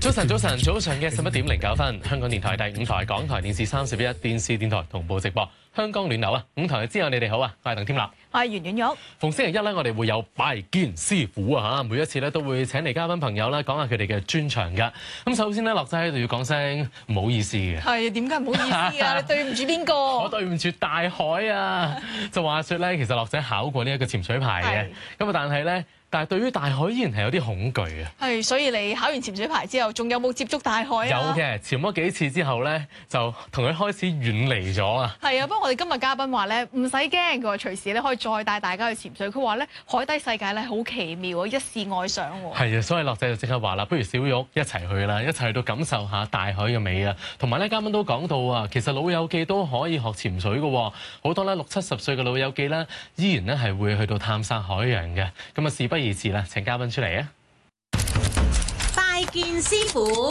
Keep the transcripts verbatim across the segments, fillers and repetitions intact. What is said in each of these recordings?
早晨，早晨，早上嘅十一點零九分，香港電台第五台、港台電視三十一、電視電台同步直播。香港暖流啊，五台之後你哋好啊，我係鄧添立， 我係袁婉玉。 逢星期一咧，我哋會有拜見師傅啊嚇，每一次咧都會請嚟嘉賓朋友咧講下佢哋嘅專長㗎。咁首先咧，樂仔喺度要講聲唔好意思嘅。 係點解唔好意思啊？你對唔住邊個？ 我對唔住大海啊！就話説咧，其實樂仔考過呢一個潛水牌嘅，咁啊但係咧。但係對於大海依然係有啲恐懼啊！ 係，所以你考完潛水牌之後，仲有冇接觸大海啊？ 有嘅，潛咗幾次之後咧，就同佢開始遠離咗啊！ 係啊，不過我哋今日嘉賓話咧，唔使驚，佢話隨時咧可以再帶大家去潛水。佢話咧，海底世界咧好奇妙啊，一試愛上喎。係啊，所以樂仔就即刻話啦，不如小玉一齊去啦，一齊去到感受下大海嘅美啊！同埋咧，嘉賓都講到啊，其實老友記都可以學潛水嘅喎，好多咧六七十歲嘅老友記咧，依然咧係會去到探索海洋嘅。咁啊，事不宜遲啦，請嘉賓出嚟啊！ 拜見師傅，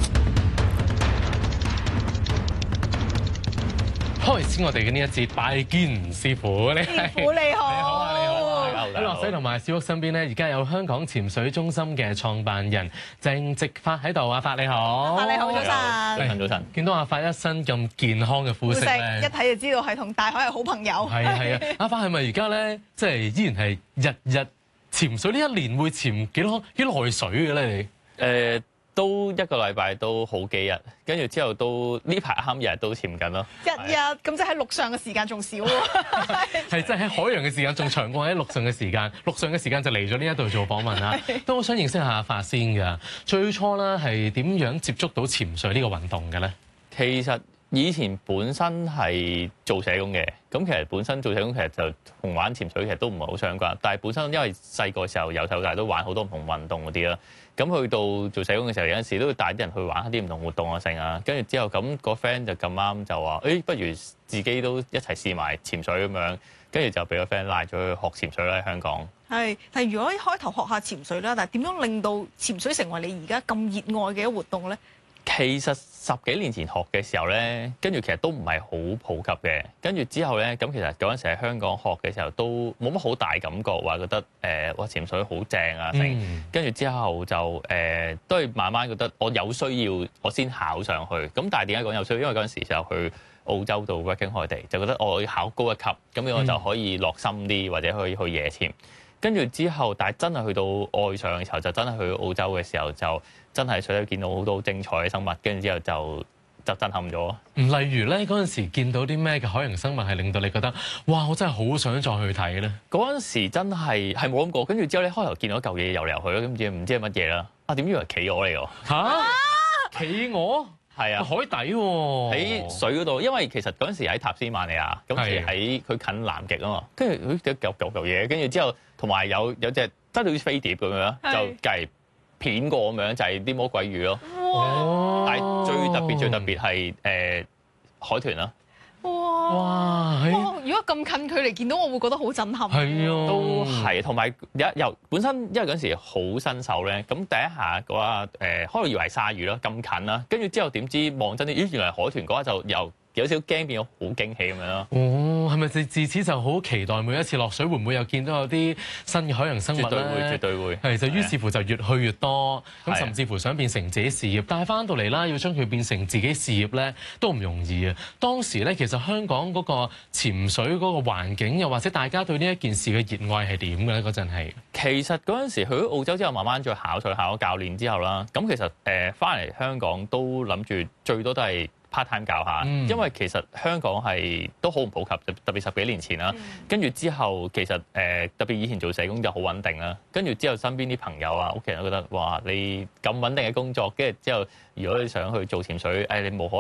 開始我哋嘅呢一節拜見師傅。你師傅你好， 你好啊，你好啊！喺樂仔同埋小玉身邊咧，而家有香港潛水中心嘅創辦人鄭植發喺度。阿發你好， 阿發你好，早晨， 早晨，早晨。 見到阿發一身咁健康嘅膚色咧， 一睇就知道係同大海係好朋友。 係啊係啊，阿發係咪而家咧，即係依然係日日潛水？呢一年會潛幾多幾耐水嘅咧？你？ 誒、呃、都一個禮拜都好幾日，跟住之後都呢排啱日日都潛緊咯。 日日咁即係喺陸上嘅時間仲少喎。 係即係喺海洋嘅時間仲長過喺陸上嘅時間。陸上嘅時間就嚟咗呢一度做訪問啦。都好想認識下阿發先㗎。最初咧係點樣接觸到潛水呢個運動嘅咧？ 其實以前本身係做社工嘅，咁其實本身做社工其實就同玩潛水其實都唔係好相關。但係本身因為細個時候由細到大都玩好多唔同運動嗰啲啦。咁去到做社工嘅時候，有陣時都會帶啲人去玩一啲唔同活動啊，成啊，跟住之後咁個 friend 就咁啱就話，誒，不如自己都一齊試埋潛水咁樣，跟住就俾個 friend 拉咗去學潛水啦，喺香港。係， 但係如果一開頭學下潛水啦，但係點樣令到潛水成為你而家咁熱愛嘅一活動咧？ 其實十幾年前學嘅時候咧，跟住其實都唔係好普及嘅。跟住之後咧，咁其實嗰陣時喺香港學嘅時候都冇乜好大感覺，話覺得誒哇潛水好正啊成。跟住之後就誒、呃、都係慢慢覺得我有需要我先考上去。咁但係點解講有需要？因為嗰陣時就去澳洲度 working holiday，就覺得我要考高一級，咁樣我就可以落深啲或者可以去夜潛。跟住之後，但係真係去到愛上嘅時候，就真係去澳洲嘅時候，就真係水底見到好多精彩嘅生物，跟住之後就就震撼咗。 例如咧，嗰陣時見到啲咩嘅海洋生物係令到你覺得，哇！我真係好想再去睇咧。 嗰陣時真係係冇諗過，跟住之後咧，開頭見到一嚿嘢游嚟游去咯，跟住唔知係乜嘢啦。啊，點知係企鵝嚟㗎？嚇、啊！企鵝？係啊，海底喎、啊， 喺水嗰度，因為其實嗰陣時喺塔斯馬尼亞，咁其實喺佢近南極啊嘛，跟住佢有嚿嚿嚿嘢，跟住之後同埋有有隻真係好似飛碟咁樣，就計片過咁樣，就係、是、啲魔鬼魚咯。哇！但係最特別最特別係誒、呃、海豚啦。 哇！哇！如果咁近距離見到，我會覺得好震撼。 係啊， 都係，同埋有由本身因為嗰陣時好新手咧，咁第一下嗰下誒，開頭以為係鯊魚咯，咁近啦，跟住之後點知望真啲，咦原來海豚嗰下就由有少少驚變咗好驚喜咁樣咯。 哦，係咪自自此就好期待每一次落水會唔會又見到有啲新嘅海洋生物咧？ 絕對會，絕對會。 係就於是乎就越去越多，咁甚至乎想變成自己事業，但係翻到嚟啦，要將佢變成自己事業咧，都唔容易啊！當時咧，其實香港嗰個潛水嗰個環境，又或者大家對呢一件事嘅熱愛係點嘅咧？嗰陣係其實嗰陣時去咗澳洲之後，慢慢再考取考咗教練之後啦，咁其實誒翻嚟香港都諗住最多都係part time 教下，因為其實香港係都好唔普及，特別十幾年前啦。跟住之後，其實誒、呃、特別以前做社工就好穩定啦。跟住之後，身邊啲朋友啊、屋企人都覺得哇，你咁穩定嘅工作，跟住之後，如果你想去做潛水，誒、哎、你冇可能。